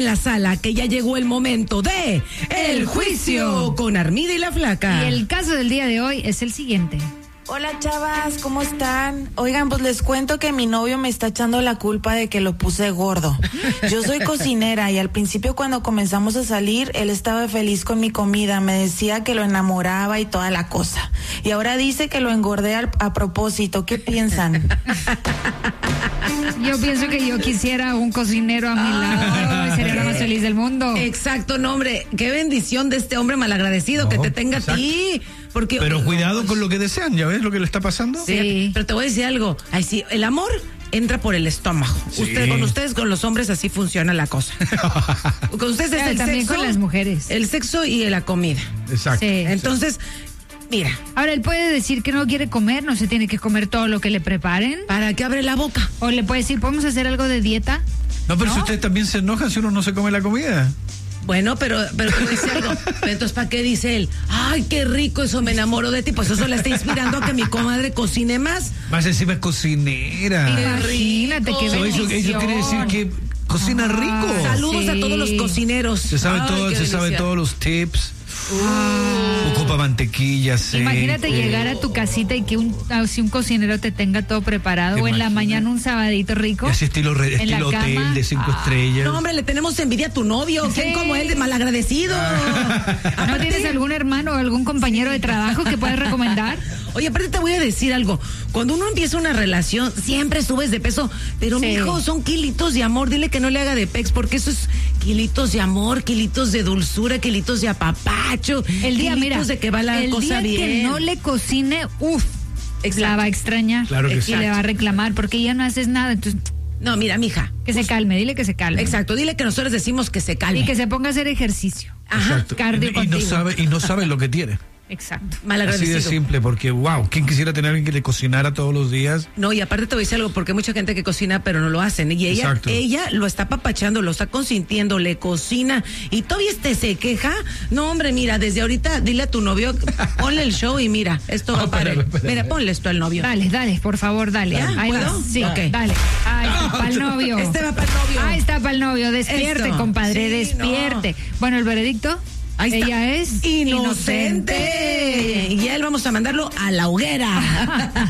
en la sala que ya llegó el momento de El Juicio con Armida y la Flaca. Y el caso del día de hoy es el siguiente. Hola chavas, ¿cómo están? Oigan, pues les cuento que mi novio me está echando la culpa de que lo puse gordo. Yo soy cocinera y al principio cuando comenzamos a salir, él estaba feliz con mi comida, me decía que lo enamoraba y toda la cosa. Y ahora dice que lo engordé a propósito, ¿qué piensan? Yo pienso que yo quisiera un cocinero a mi lado, sería la más feliz del mundo. Exacto, no, hombre, qué bendición de este hombre malagradecido que te tenga a ti. Porque, pero cuidado con lo que desean, ¿ya ves lo que le está pasando? Sí. Pero te voy a decir algo, ay, sí, el amor entra por el estómago. Sí. Con los hombres así funciona la cosa. Con ustedes es el también sexo, con las mujeres. El sexo y la comida. Exacto. Sí. Entonces, mira. Ahora, él puede decir que no quiere comer, no se tiene que comer todo lo que le preparen. ¿Para qué abre la boca? O le puede decir, ¿podemos hacer algo de dieta? No, pero si ustedes también se enojan si uno no se come la comida. Bueno, pero te voy a decir algo. Pero entonces, ¿para qué dice él? Ay, qué rico, eso me enamoro de ti. Pues eso le está inspirando a que mi comadre cocine más. Más encima es cocinera. Imagínate qué bendición. Eso quiere decir que cocina rico. Saludos a todos los cocineros. Se sabe todos los tips. Ocupa mantequilla, Imagínate llegar a tu casita y que un cocinero te tenga todo preparado. O en la mañana un sabadito rico. Y así estilo hotel de 5 estrellas. No, hombre, le tenemos envidia a tu novio. Sí. ¿Quién como él de malagradecido? ¿No tienes algún hermano o algún compañero de trabajo que puedas recomendar? Oye, aparte te voy a decir algo. Cuando uno empieza una relación, siempre subes de peso. Pero, mijo, son kilitos de amor. Dile que no le haga de pex, porque eso es kilitos de amor, kilitos de dulzura, kilitos de apapacho. El día, mira, de que va la cosa bien. Que no le cocine, la va a extrañar. Claro que y le va a reclamar, porque ya no haces nada. Entonces, no, mira, mija. Que se calme, dile que se calme. Exacto, dile que nosotros decimos que se calme. Y que se ponga a hacer ejercicio. Ajá. Cardio y no sabe lo que tiene. Exacto. Así de simple, porque wow, ¿quién quisiera tener a alguien que le cocinara todos los días? No, y aparte te voy a decir algo, porque hay mucha gente que cocina pero no lo hacen, y ella lo está apapachando, lo está consintiendo, le cocina, y todavía se queja. No, hombre, mira, desde ahorita dile a tu novio, ponle el show y mira, esto va para él. Mira, ponle esto al novio. Dale, por favor, dale. Ahí va. Sí, okay. Dale. Ahí está para el novio. Este va para el novio. Ahí está para el novio, despierte, compadre, despierte. No. Bueno, el veredicto. Ella es inocente. Y a él vamos a mandarlo a la hoguera.